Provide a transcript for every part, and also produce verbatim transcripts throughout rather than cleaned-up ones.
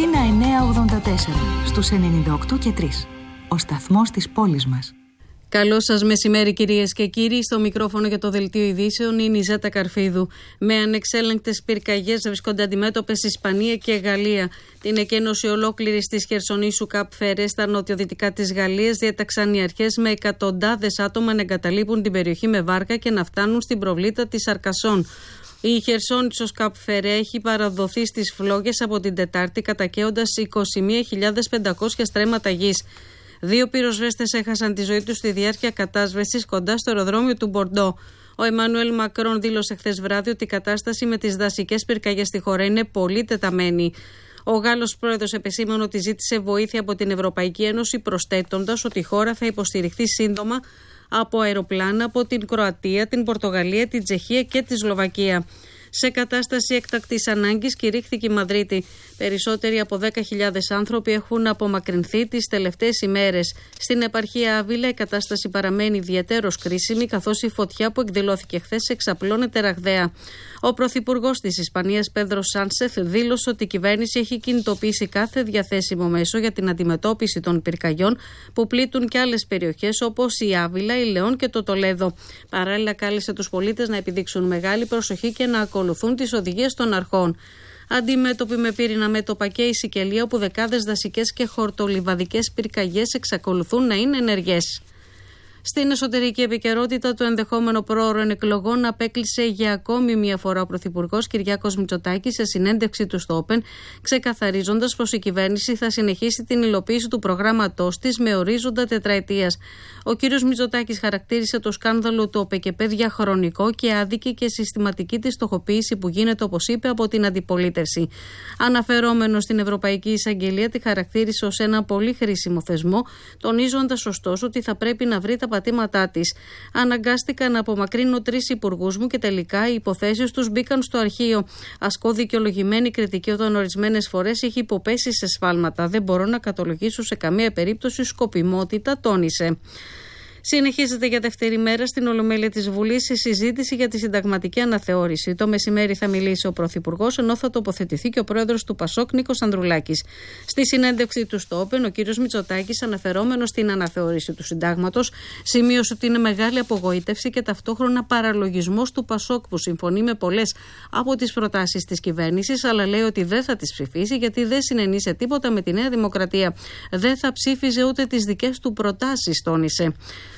Αθήνα εννιακόσια ογδόντα τέσσερα, στους ενενήντα οκτώ και τρία. Ο σταθμός της πόλης μας. Καλό σας μεσημέρι, κυρίες και κύριοι. Στο μικρόφωνο για το δελτίο ειδήσεων είναι η Ζέτα Καρφίδου. Με ανεξέλεγκτες πυρκαγιές βρίσκονται αντιμέτωπες Ισπανία και Γαλλία. Την εκένωση ολόκληρης της Χερσονήσου Καπ Φερέ στα νοτιοδυτικά της Γαλλίας διέταξαν οι αρχές με εκατοντάδες άτομα να εγκαταλείπουν την περιοχή με βάρκα και να φτάνουν στην προβλήτα της Αρκασόν. Η Χερσόνησος Καπ Φερέ έχει παραδοθεί στις φλόγες από την Τετάρτη, κατακαίοντας είκοσι μία χιλιάδες πεντακόσια στρέμματα γης. Δύο πυροσβέστες έχασαν τη ζωή τους στη διάρκεια κατάσβεσης κοντά στο αεροδρόμιο του Μπορντό. Ο Εμμανουέλ Μακρόν δήλωσε χθες βράδυ ότι η κατάσταση με τις δασικές πυρκαγιές στη χώρα είναι πολύ τεταμένη. Ο Γάλλος πρόεδρος επεσήμανε ότι ζήτησε βοήθεια από την Ευρωπαϊκή Ένωση, προσθέτοντας ότι η χώρα θα υποστηριχθεί σύντομα από αεροπλάνα από την Κροατία, την Πορτογαλία, την Τσεχία και τη Σλοβακία. Σε κατάσταση έκτακτης ανάγκης κηρύχθηκε η Μαδρίτη. Περισσότεροι από δέκα χιλιάδες άνθρωποι έχουν απομακρυνθεί τις τελευταίες ημέρες. Στην επαρχία Άβυλα η κατάσταση παραμένει ιδιαιτέρως κρίσιμη, καθώς η φωτιά που εκδηλώθηκε χθες εξαπλώνεται ραγδαία. Ο πρωθυπουργός της Ισπανίας, Πέδρο Σάνσεθ, δήλωσε ότι η κυβέρνηση έχει κινητοποιήσει κάθε διαθέσιμο μέσο για την αντιμετώπιση των πυρκαγιών που πλήττουν και άλλες περιοχές όπως η Άβυλα, η Λεόν και το Τολέδο. Παράλληλα, κάλεσε τους πολίτες να επιδείξουν μεγάλη προσοχή και να ακολουθούν τις οδηγίες των αρχών. Αντιμέτωποι με πύρινα μέτωπα και η Σικελία, όπου δεκάδες δασικές και χορτολιβαδικές πυρκαγιές εξακολουθούν να είναι ενεργές. Στην εσωτερική επικαιρότητα, το ενδεχόμενο πρόωρων εκλογών απέκλεισε για ακόμη μία φορά ο Πρωθυπουργός Κυριάκος Μητσοτάκης σε συνέντευξη του στο Όπεν, ξεκαθαρίζοντας πως η κυβέρνηση θα συνεχίσει την υλοποίηση του προγράμματός της με ορίζοντα τετραετίας. Ο κ. Μητσοτάκης χαρακτήρισε το σκάνδαλο του ΟΠΕΚΕΠΕ διαχρονικό και άδικη και συστηματική τη στοχοποίηση που γίνεται, όπως είπε, από την αντιπολίτευση. Αναφερόμενο στην Ευρωπαϊκή Εισαγγελία, τη χαρακτήρισε ως ένα πολύ χρήσιμο θεσμό, τονίζοντας ωστόσο ότι θα πρέπει να βρει τα πατήματά της. Αναγκάστηκα να απομακρύνω τρεις υπουργούς μου και τελικά οι υποθέσεις τους μπήκαν στο αρχείο. Ασκώ δικαιολογημένη κριτική όταν ορισμένες φορές έχει υποπέσει σε σφάλματα. Δεν μπορώ να κατολογήσω σε καμία περίπτωση σκοπιμότητα, τόνισε. Συνεχίζεται για δεύτερη μέρα στην Ολομέλεια της Βουλής η συζήτηση για τη συνταγματική αναθεώρηση. Το μεσημέρι θα μιλήσει ο Πρωθυπουργός, ενώ θα τοποθετηθεί και ο πρόεδρος του Πασόκ, Νίκος Ανδρουλάκης. Στη συνέντευξη του στο Όπεν, ο κ. Μητσοτάκης, αναφερόμενος στην αναθεώρηση του συντάγματος, σημείωσε ότι είναι μεγάλη απογοήτευση και ταυτόχρονα παραλογισμός του Πασόκ, που συμφωνεί με πολλές από τις προτάσεις της κυβέρνησης, αλλά λέει ότι δεν θα τις ψηφίσει γιατί δεν συνενεί σε τίποτα με τη Νέα Δημοκρατία. Δεν θα ψήφιζε ούτε τις δικές του προτάσεις, τόνισε.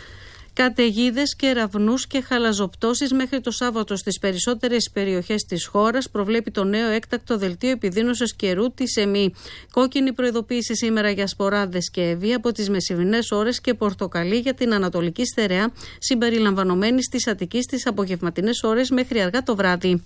Καταιγίδες, κεραυνούς και χαλαζοπτώσεις μέχρι το Σάββατο στις περισσότερες περιοχές της χώρας, προβλέπει το νέο έκτακτο δελτίο επιδείνωσης καιρού της ΕΜΗ. Κόκκινη προειδοποίηση σήμερα για σποράδες και εβή από τις μεσημερινές ώρες και πορτοκαλί για την Ανατολική Στερεά, συμπεριλαμβανομένης της Αττικής στις απογευματινές ώρες μέχρι αργά το βράδυ.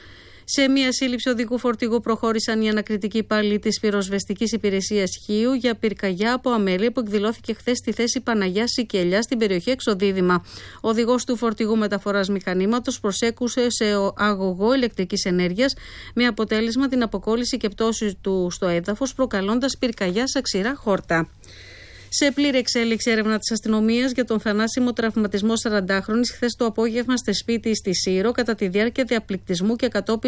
Σε μια σύλληψη οδικού φορτηγού προχώρησαν οι ανακριτικοί υπάλληλοι της πυροσβεστικής υπηρεσίας Χίου για πυρκαγιά από αμέλεια που εκδηλώθηκε χθες στη θέση Παναγιά Σικελιά στην περιοχή Εξοδίδημα. Ο οδηγός του φορτηγού μεταφοράς μηχανήματος προσέκουσε σε αγωγό ηλεκτρικής ενέργειας με αποτέλεσμα την αποκόλληση και πτώση του στο έδαφος, προκαλώντας πυρκαγιά σε ξηρά χόρτα. Σε πλήρη εξέλιξη έρευνα της αστυνομίας για τον θανάσιμο τραυματισμό σαραντάχρονης χθες το απόγευμα στη σπίτι στη Σύρο κατά τη διάρκεια διαπληκτισμού και κατόπιν